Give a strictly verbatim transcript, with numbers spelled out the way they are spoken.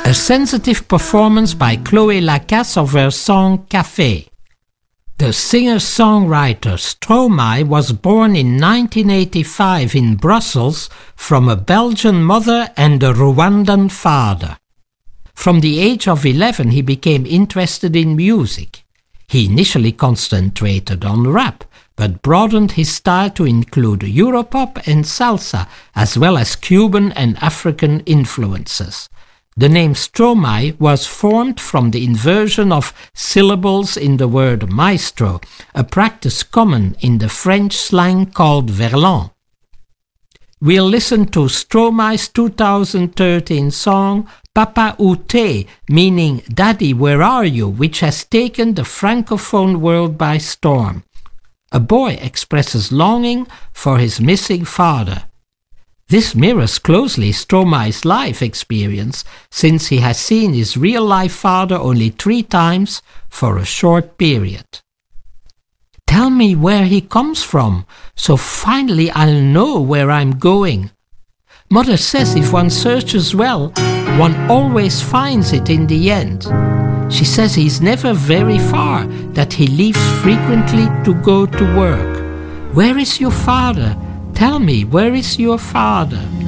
A sensitive performance by Chloé Lacasse of her song Café. The singer-songwriter Stromae was born in nineteen eighty-five in Brussels from a Belgian mother and a Rwandan father. From the age of eleven he became interested in music. He initially concentrated on rap, but broadened his style to include Europop and salsa, as well as Cuban and African influences. The name Stromae was formed from the inversion of syllables in the word maestro, a practice common in the French slang called verlan. We'll listen to Stromae's two thousand thirteen song Papa Où t'es, meaning Daddy, where are you?, which has taken the francophone world by storm. A boy expresses longing for his missing father. This mirrors closely Stromae's life experience, since he has seen his real-life father only three times for a short period. Tell me where he comes from, so finally I'll know where I'm going. Mother says if one searches well, one always finds it in the end. She says he's never very far, that he leaves frequently to go to work. Where is your father? Tell me, where is your father?